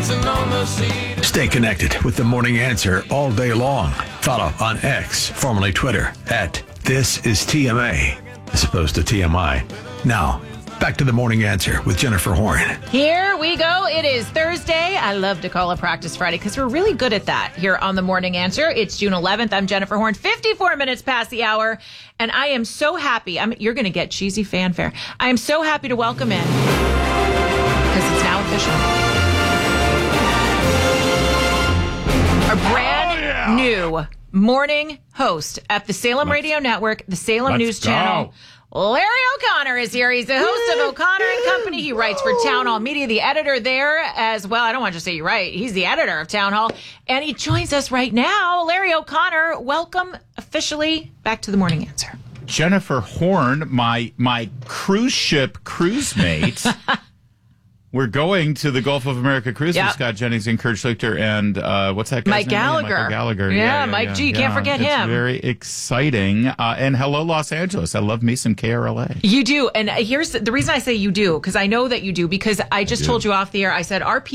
Stay connected with The Morning Answer all day long. Follow on X, formerly Twitter, @ThisIsTMA, as opposed to TMI. Now, back to The Morning Answer with Jennifer Horn. Here we go. It is Thursday. I love to call it Practice Friday because we're really good at that here on The Morning Answer. It's June 11th. I'm Jennifer Horn, 54 minutes past the hour. And I am so happy. You're going to get cheesy fanfare. I am so happy to welcome in, because it's now official, a brand new morning host at the Salem Radio Network, the Salem News Channel. Larry O'Connor is here. He's the host of O'Connor & Company. He writes for Town Hall Media, the editor there as well. I don't want to say you right. He's the editor of Town Hall. And he joins us right now. Larry O'Connor, welcome officially back to The Morning Answer. Jennifer Horn, my cruise ship cruise mate. We're going to the Gulf of America cruise with Scott Jennings and Kurt Schlichter and what's that guy's Mike name? Gallagher. Michael Gallagher. Yeah, Mike G. Can't forget him. It's very exciting. And hello, Los Angeles. I love me some KRLA. You do. And here's the reason I say you do, because I know that you do, because I just told you off the air, I said our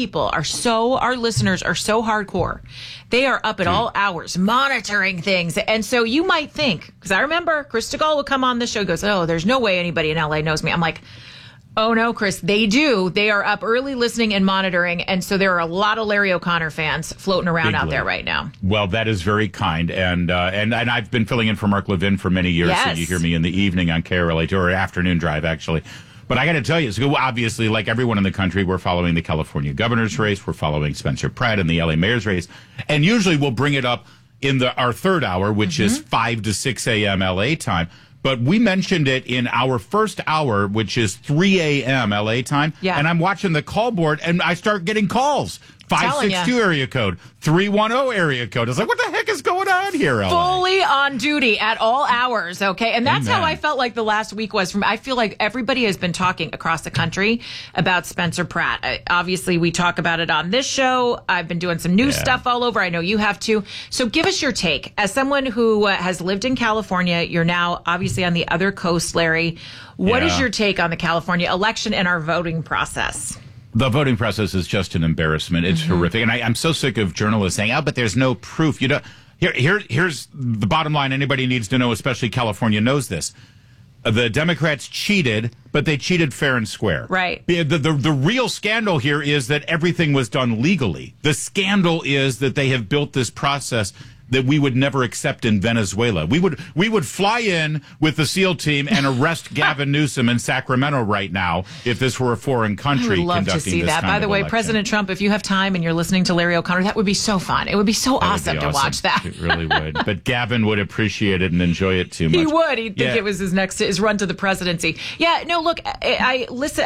listeners are so hardcore. They are up at all hours monitoring things. And so you might think, because I remember Chris DeGaulle would come on the show, goes, oh, there's no way anybody in LA knows me. I'm like, oh, no, Chris, they do. They are up early listening and monitoring. And so there are a lot of Larry O'Connor fans floating around out there right now. Well, that is very kind. And I've been filling in for Mark Levin for many years. Yes. So you hear me in the evening on KRLA, or afternoon drive, actually. But I got to tell you, so obviously, like everyone in the country, we're following the California governor's race. We're following Spencer Pratt in the LA mayor's race. And usually we'll bring it up in our third hour, which is 5 to 6 a.m. LA time. But we mentioned it in our first hour, which is 3 a.m. LA time. Yeah. And I'm watching the call board, and I start getting calls. 562 area code, 310 area code. I was like, what the heck is going on here, LA? Fully on duty at all hours, okay? And that's how I felt like the last week was. I feel like everybody has been talking across the country about Spencer Pratt. Obviously, we talk about it on this show. I've been doing some news stuff all over. I know you have too. So give us your take. As someone who has lived in California, you're now obviously on the other coast, Larry. What is your take on the California election and our voting process? The voting process is just an embarrassment. It's horrific. And I'm so sick of journalists saying, but there's no proof. You know, here's the bottom line. Anybody needs to know, especially California, knows this. The Democrats cheated, but they cheated fair and square. Right. The real scandal here is that everything was done legally. The scandal is that they have built this process that we would never accept in Venezuela. We would fly in with the SEAL team and arrest Gavin Newsom in Sacramento right now if this were a foreign country. I would love to see that. By the way, President Trump, if you have time and you're listening to Larry O'Connor, that would be so fun. It would be so awesome to watch that. It really would. But Gavin would appreciate it and enjoy it too much. He would. He'd think it was his run to the presidency. Yeah, no, look, I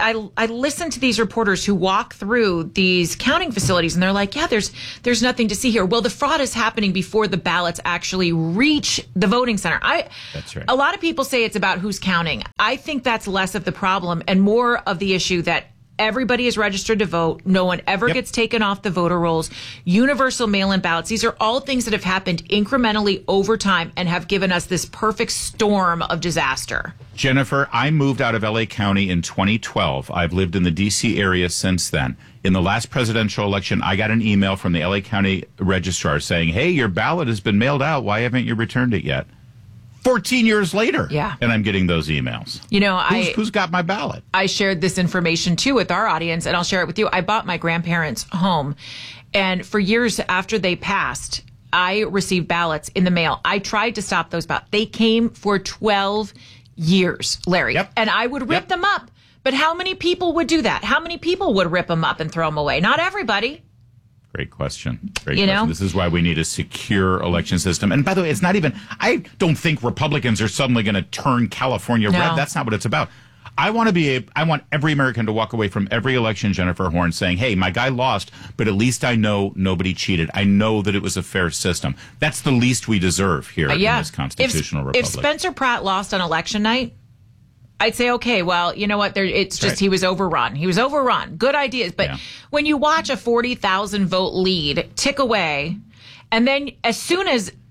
listen to these reporters who walk through these counting facilities and they're like, yeah, there's nothing to see here. Well, the fraud is happening before the ballots actually reach the voting center. That's right. A lot of people say it's about who's counting. I think that's less of the problem and more of the issue that everybody is registered to vote. No one ever gets taken off the voter rolls. Universal mail-in ballots. These are all things that have happened incrementally over time and have given us this perfect storm of disaster. Jennifer, I moved out of LA County in 2012. I've lived in the D.C. area since then. In the last presidential election, I got an email from the LA County registrar saying, hey, your ballot has been mailed out. Why haven't you returned it yet? 14 years later. Yeah. And I'm getting those emails. You know, who's got my ballot? I shared this information too with our audience, and I'll share it with you. I bought my grandparents' home, and for years after they passed, I received ballots in the mail. I tried to stop those ballots. They came for 12 years, Larry. Yep. And I would rip them up. But how many people would do that? How many people would rip them up and throw them away? Not everybody. Great question. Great question. This is why we need a secure election system. And by the way, it's not even, I don't think Republicans are suddenly going to turn California red. That's not what it's about. I want every American to walk away from every election, Jennifer Horn, saying, hey, my guy lost, but at least I know nobody cheated. I know that it was a fair system. That's the least we deserve here in this constitutional republic. If Spencer Pratt lost on election night, I'd say, okay, well, you know what? It's just he was overrun. He was overrun. Good ideas. But when you watch a 40,000 vote lead tick away, and then as soon as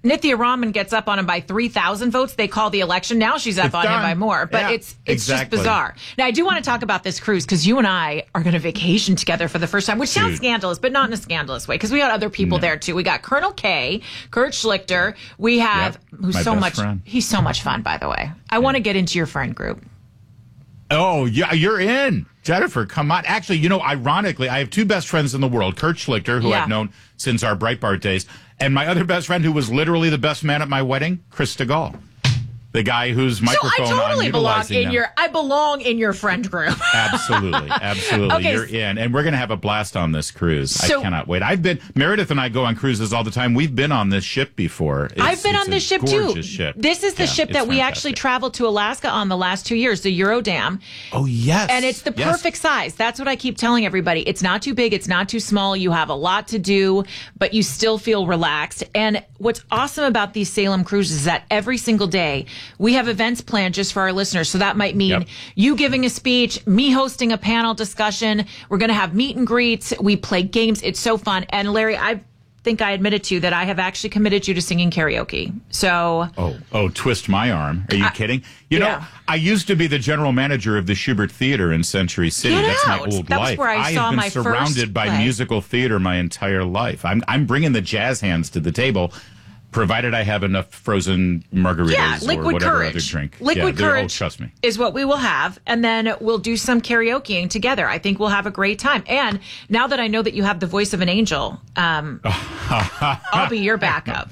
Nithya Raman gets up on him by 3,000 votes, they call the election. Now she's up on him by more. But it's just bizarre. Now, I do want to talk about this cruise because you and I are going to vacation together for the first time, which sounds scandalous, but not in a scandalous way because we got other people there, too. We got Colonel K, Kurt Schlichter. We have, who's so much, he's so much fun, by the way. I want to get into your friend group. Oh, yeah, you're in. Jennifer, come on. Actually, ironically, I have two best friends in the world, Kurt Schlichter, who I've known since our Breitbart days, and my other best friend, who was literally the best man at my wedding, Chris DeGaulle. The guy whose microphone I'm utilizing now. I belong in your friend group. Absolutely. Okay. You're in. And we're going to have a blast on this cruise. I cannot wait. Meredith and I go on cruises all the time. We've been on this ship before. I've been on this ship too. Ship. This is the ship that we actually traveled to Alaska on the last 2 years, the Eurodam. Oh, yes. And it's the perfect size. That's what I keep telling everybody. It's not too big. It's not too small. You have a lot to do, but you still feel relaxed. And what's awesome about these Salem cruises is that every single day, we have events planned just for our listeners. So that might mean you giving a speech, me hosting a panel discussion. We're going to have meet and greets. We play games. It's so fun. And Larry, I think I admitted to you that I have actually committed you to singing karaoke. So twist my arm. Are you kidding? You know, I used to be the general manager of the Schubert Theater in Century City. That's my old life. That's where I saw my first have been surrounded by musical theater my entire life. I'm bringing the jazz hands to the table, provided I have enough frozen margaritas or whatever other drink. Liquid Courage trust me. Is what we will have, and then we'll do some karaokeing together. I think we'll have a great time. And now that I know that you have the voice of an angel, I'll be your backup.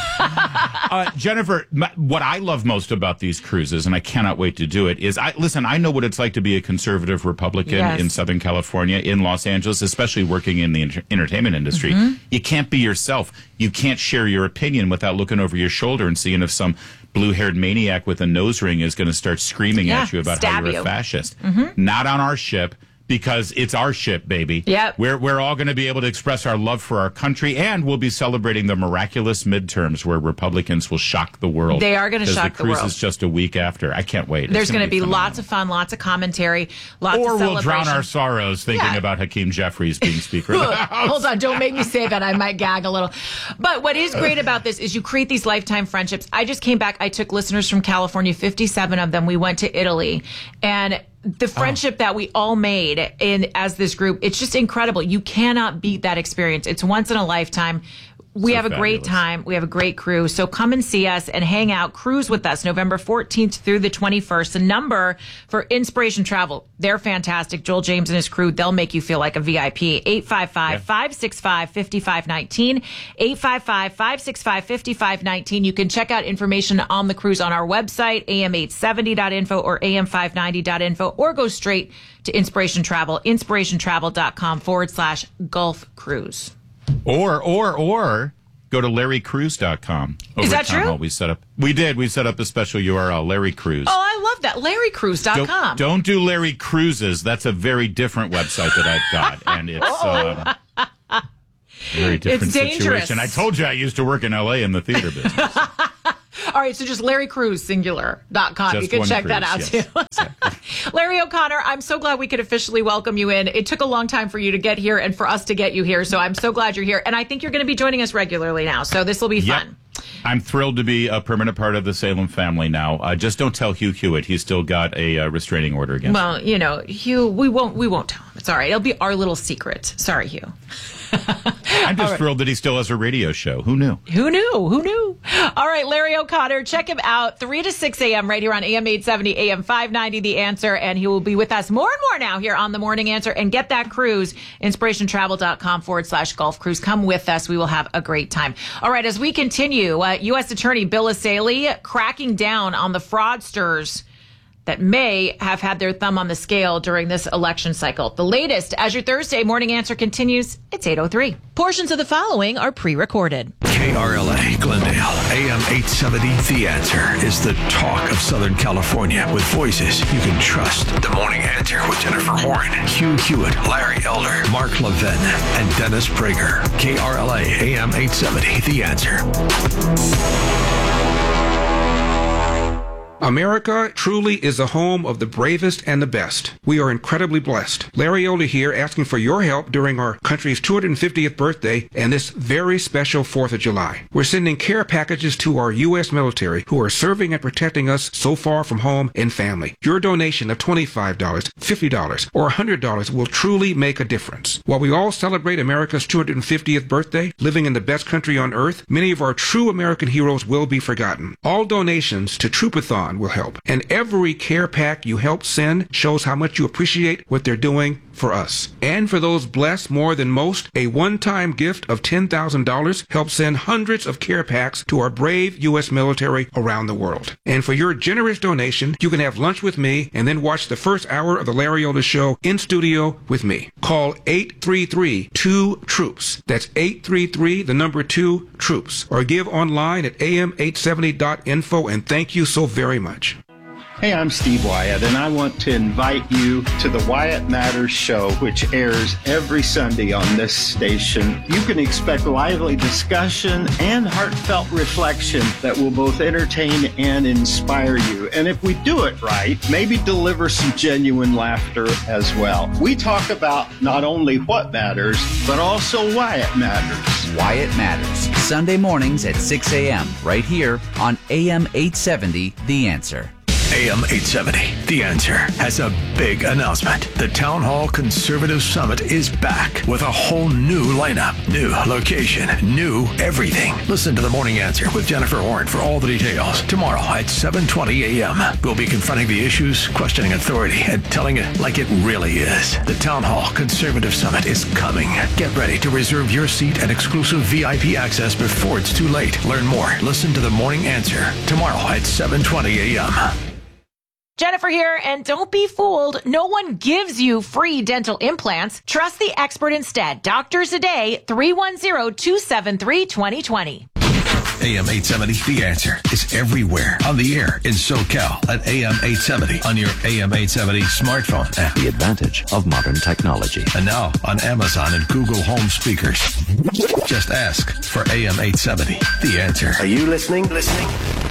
Jennifer, what I love most about these cruises, and I cannot wait to do it, is I know what it's like to be a conservative Republican in Southern California, in Los Angeles, especially working in the entertainment industry. Mm-hmm. You can't be yourself. You can't share your opinion without looking over your shoulder and seeing if some blue-haired maniac with a nose ring is going to start screaming at you about how you're a fascist. Mm-hmm. Not on our ship, because it's our ship, baby. Yep. We're all going to be able to express our love for our country, and we'll be celebrating the miraculous midterms where Republicans will shock the world. They are going to shock the world. The cruise is just a week after. I can't wait. There's going to be lots of fun, lots of commentary, lots of celebration. Or we'll drown our sorrows thinking about Hakeem Jeffries being Speaker of the House. Hold on, don't make me say that. I might gag a little. But what is great about this is you create these lifetime friendships. I just came back. I took listeners from California, 57 of them. We went to Italy, and the friendship that we all made as this group, it's just incredible. You cannot beat that experience. It's once in a lifetime. We have a great time. We have a great crew. So come and see us and hang out. Cruise with us November 14th through the 21st. The number for Inspiration Travel, they're fantastic. Joel James and his crew, they'll make you feel like a VIP. 855-565-5519. 855-565-5519. You can check out information on the cruise on our website, am870.info or am590.info, or go straight to Inspiration Travel, inspirationtravel.com/Gulf Cruise. Or go to LarryCruise.com. Is that true? We set up a special URL, Larry Cruise. Oh, I love that. LarryCruise.com. Don't do Larry Cruises. That's a very different website that I've got. And it's a very different situation. I told you I used to work in L.A. in the theater business. All right, so just LarryCruiseSingular.com. You can check that out, too. Exactly. Larry O'Connor, I'm so glad we could officially welcome you in. It took a long time for you to get here and for us to get you here, so I'm so glad you're here. And I think you're going to be joining us regularly now, so this will be fun. I'm thrilled to be a permanent part of the Salem family now. Just don't tell Hugh Hewitt. He's still got a restraining order against him. Well, Hugh, we won't tell him. It's all right. It'll be our little secret. Sorry, Hugh. I'm just thrilled that he still has a radio show. Who knew? Who knew? All right, Larry O'Connor, check him out 3 to 6 a.m. right here on AM 870, AM 590, The Answer, and he will be with us more and more now here on The Morning Answer. And get that cruise, inspirationtravel.com/Gulf Cruise. Come with us. We will have a great time. All right, as we continue, U.S. Attorney Bill Essayli cracking down on the fraudsters that may have had their thumb on the scale during this election cycle. The latest, as your Thursday Morning Answer continues, it's 8:03. Portions of the following are pre-recorded. KRLA, Glendale, AM 870, The Answer is the talk of Southern California with voices you can trust. The Morning Answer with Jennifer Horn, Hugh Hewitt, Larry Elder, Mark Levin, and Dennis Prager. KRLA, AM 870, The Answer. America truly is the home of the bravest and the best. We are incredibly blessed. Larry Elder here, asking for your help during our country's 250th birthday and this very special 4th of July. We're sending care packages to our U.S. military who are serving and protecting us so far from home and family. Your donation of $25, $50, or $100 will truly make a difference. While we all celebrate America's 250th birthday, living in the best country on earth, many of our true American heroes will be forgotten. All donations to Troopathon will help, and every care pack you help send shows how much you appreciate what they're doing for us. And for those blessed more than most, a one-time gift of $10,000 helps send hundreds of care packs to our brave U.S. military around the world. And for your generous donation, you can have lunch with me and then watch the first hour of the Larry Elder Show in studio with me. Call 833-2-TROOPS. That's 833-2-TROOPS. Or give online at am870.info, and thank you so very much. Hey, I'm Steve Wyatt, and I want to invite you to the Wyatt Matters Show, which airs every Sunday on this station. You can expect lively discussion and heartfelt reflection that will both entertain and inspire you. And if we do it right, maybe deliver some genuine laughter as well. We talk about not only what matters, but also why it matters. Wyatt Matters, Sunday mornings at 6 a.m. right here on AM 870, The Answer. AM 870, The Answer, has a big announcement. The Town Hall Conservative Summit is back with a whole new lineup, new location, new everything. Listen to The Morning Answer with Jennifer Horn for all the details tomorrow at 7:20 a.m. We'll be confronting the issues, questioning authority, and telling it like it really is. The Town Hall Conservative Summit is coming. Get ready to reserve your seat and exclusive VIP access before it's too late. Learn more. Listen to The Morning Answer tomorrow at 7:20 a.m. Jennifer here, and don't be fooled. No one gives you free dental implants. Trust the expert instead. Doctors a Day, 310-273-2020. AM 870, The Answer, is everywhere. On the air in SoCal at AM 870 on your AM 870 smartphone app. The advantage of modern technology. And now on Amazon and Google Home speakers. Just ask for AM 870, The Answer. Are you listening?